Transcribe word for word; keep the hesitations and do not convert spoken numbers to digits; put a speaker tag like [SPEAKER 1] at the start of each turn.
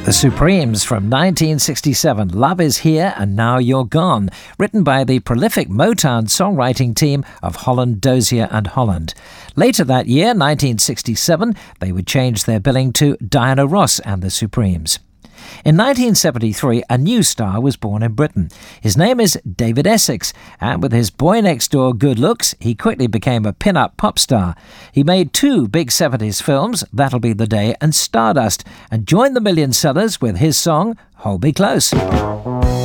[SPEAKER 1] The Supremes from nineteen sixty-seven, Love Is Here and Now You're Gone, written by the prolific Motown songwriting team of Holland, Dozier and Holland. Later that year, nineteen sixty-seven, they would change their billing to Diana Ross and the Supremes. In nineteen seventy-three, a new star was born in Britain. His name is David Essex, and with his boy-next-door good looks, he quickly became a pin-up pop star. He made two big seventies films, That'll Be the Day and Stardust, and joined the million sellers with his song, Hold Me Close.